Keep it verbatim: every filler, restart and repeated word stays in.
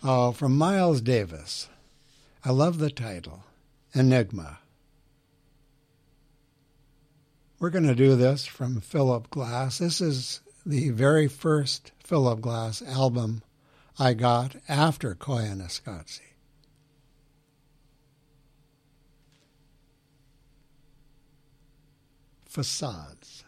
Oh, from Miles Davis. I love the title, Enigma. We're going to do this from Philip Glass. This is the very first Philip Glass album I got after Koyaanisqatsi. Facades.